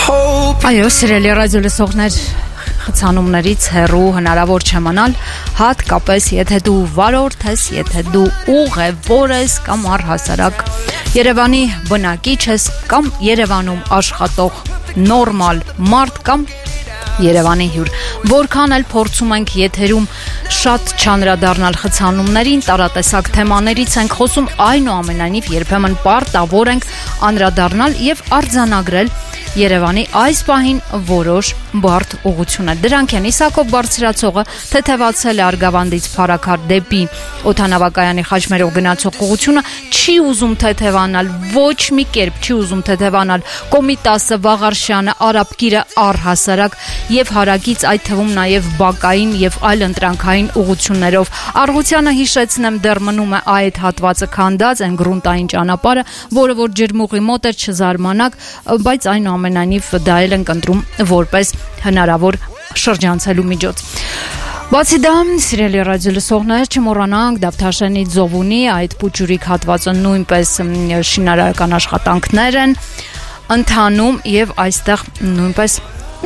hope. Այո, սիրելի ռադիո լսողներ, խցանումներից հեռու հնարավոր չէ մնալ, հատկապես եթե դու վարորդ ես, եթե դու ուղևոր ես կամ առհասարակ Երևանի բնակիչ ես կամ Երևանում աշխատող նորմալ մարդ կամ Երևանի հյուր։ Որքան էլ փորձում ենք եթերում շատ չանդրադառնալ խցանումներին, տարատեսակ թեմաներից ենք խոսում, այնուամենայնիվ երբեմն պարտավոր ենք անդրադառնալ եւ արձանագրել Երևանի այս պահին որոշ բարդ ուղղություններ։ Դրանք են Իսակով բարձրացողը թեթևացել է Արգավանդից Փարաքար դեպի օդանավակայանի խաչմերով գնացող ուղղությունը, չի ուզում թեթևանալ, ոչ մի կերպ չի ուզում թեթևանալ Կոմիտասը, Վաղարշյանը, Արաբկիրը առհասարակ եւ հարակից այդ թվում նաեւ բակային եւ այլ ընտրանքային ուղղություններով։ Արղությանը հիշեցնեմ դեռ մնում է այդ հատվածը քանդած, այն գրունտային ճանապարհը, որը որ ջերմուղի մոտ է, չզարմանաք, բայց այնուամենայնիվ դա էլ ենք ընտրում որպես հնարավոր շրջանցելու միջոց։ Բացի դա, սիրելի ռադիո լսողներ, չմոռանանք Դավթաշենի Ձովունի այդ փուճուրիկ հատվածը նույնպես շինարարական աշխատանքներ են ընթանում եւ այստեղ նույնպես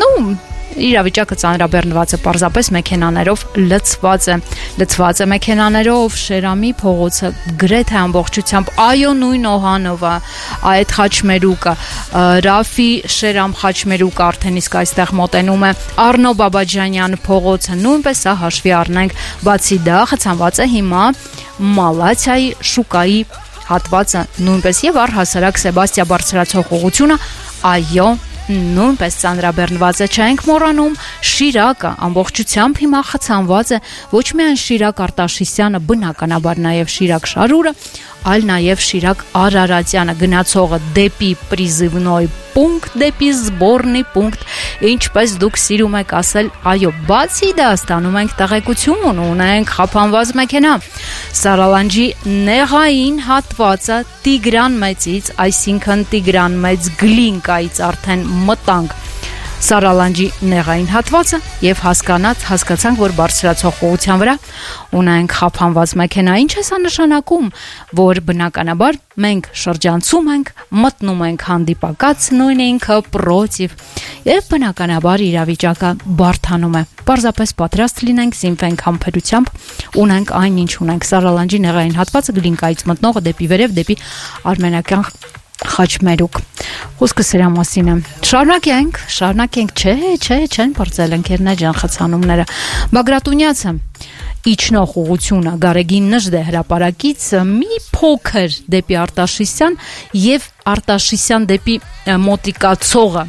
իրավիճակը ծանրաբեռնված է, պարզապես մեքենաներով լցված է մեքենաներով, Շերամի փողոցը գրեթե ամբողջությամբ, այո, նույն Օհանովը, այդ խաչմերուկը, Ռաֆի Շերամ խաչմերուկը արդեն իսկ այստեղ մոտենում է, Արնո Բաբաջանյան փողոցը, նույնպես սա հաշվի առնենք, բացի դա խցանված է հիմա Մալաթիայի շուկայի հատվածը, նույնպես եւ առհասարակ Սեբաստիա բարձրացող ուղղությունը, այո, նույնպես ծանրաբեռնված է, չենք մոռանում Շիրակը ամբողջությամբ հիմա խցանված է, ոչ միայն Շիրակ Արտաշիսյանը, բնականաբար նաև Շիրակ Շարուրը, այլ նաև Շիրակ Արարատյանը գնացողը դեպի Պրիզիվնոյ պունկտ, դեպի Զբորնի պունկտ, ինչպես դուք սիրում եք ասել, այո, բացի դա ստանում ենք տեղեկություն, ունենք խափանված մեքենա, Սարալանջի նեղային հատվածը Տիգրան Մեծից, այսինքն Տիգրան Մեծ Գլինկայից արդեն մտանք Սարալանջի նեղային հատվածը եւ հասկացանք, որ բարձրացող ուղղության վրա ունենք խափանված մեքենա, ինչ է սա նշանակում, որ բնականաբար մենք շրջանցում ենք, մտնում ենք հանդիպակաց նույն ինքը պրոտիվ եւ բնականաբար իրավիճակը բարդանում է։ Պարզապես պատրաստ լինենք, զինվենք համբերությամբ, ունենք այնինչ ունենք Սարալանջի նեղային հատվածը Գլինկայից մտնողը դեպի վերև, դեպի Արմենական Խաչմերուկ։ Խոսքը սրա մասին է։ Շարունակենք, չեն բարձել ընկերներ ջան խցանումները։ Բագրատունյացը իջնող ուղղությունը Գարեգին Նժդե հրապարակից մի փոքր դեպի Արտաշիսյան եւ Արտաշիսյան դեպի մոտիկացողը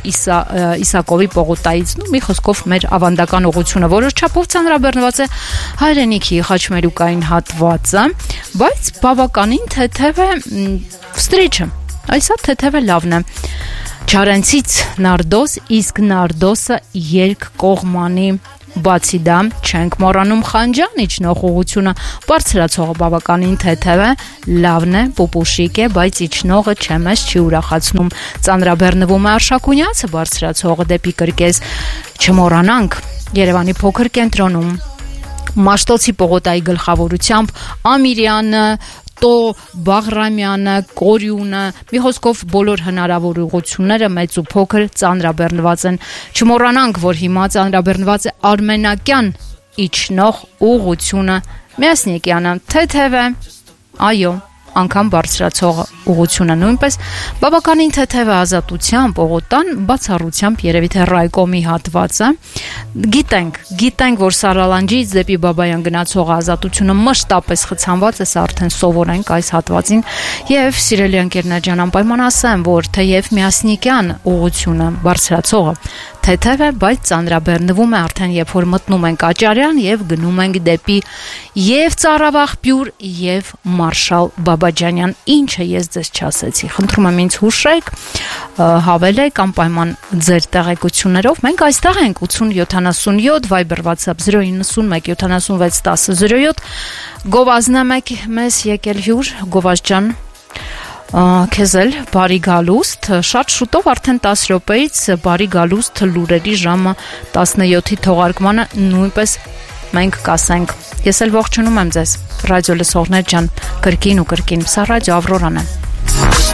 Իսակովի պողոտայից, մի խոսքով մեր ավանդական ուղղությունը, որոշ չափով ծանրաբեռնված է Հայրենիքի խաչմերուկային հատվածը, բայց բավականին թեթև է վստրիչը, այսա թեթև է լավն է, Չարենցից Նարդոս, իսկ Նարդոսը ելք կողմանի, բացի դա չենք մոռանում Խանջան իջնող ուղղությունը, բարձրացողը բավականին թեթև է, լավն է, պուպուշիկ է, բայց իջնողը մեզ չի ուրախացնում, ծանրաբեռնվում է Արշակունյացը բարձրացողը դեպի Կրկես, չմոռանանք Երևանի փոքր կենտրոնում Մաշտոցի պողոտայի գլխավորությամբ Ամիրյանը, Բաղրամյանը, Կորյունը, մի խոսքով բոլոր հնարավոր ուղղությունները մեծ ու փոքր ծանրաբեռնված են։ Չմոռանանք, որ հիմա ծանրաբեռնված է Արմենակյան իջնող ուղղությունը, Միասնիկյանը թեթև է, այո, անգամ բարձրացող ուղղությունը նույնպես բավականին թեթև է Ազատության պողոտան բացառությամբ երևի թե Ռայկոմի հատվածը գիտենք որ Սարալանջից դեպի Բաբայան գնացող Ազատությունը մշտապես խցանված է, սա արդեն սովորենք այս հատվածին եւ սիրելի ընկերներ ջան անպայման ասեմ, որ թեև Միասնիկյան ուղղությունը բարձրացողը թեթև է, բայց ծանրաբեռնվում է արդեն երբ որ մտնում ենք Աճարյան եւ գնում ենք դեպի եւ Ծառավաղբյուր եւ Մարշալ Բաբաջանյան, ինչը ես ձեզ չասեցի, խնդրում եմ ինձ հուշեք, հավելեք անպայման ձեր տեղեկություններով, մենք այստեղ ենք 8077 Viber WhatsApp 091 76 10 07 Գովազնը մեզ եկել հյուր, Գովազ ջան քեզ էլ բարի գալուստ, շատ շուտով արդեն 10 րոպեից բարի գալուստ լուրերի ժամը 17-ի թողարկմանը նույնպես մենք կասենք։ Ես էլ ողջունում եմ ձեզ, ռադիո լսողներ ջան, կրկին ու կրկին, սա ռադիո Ավրորան է։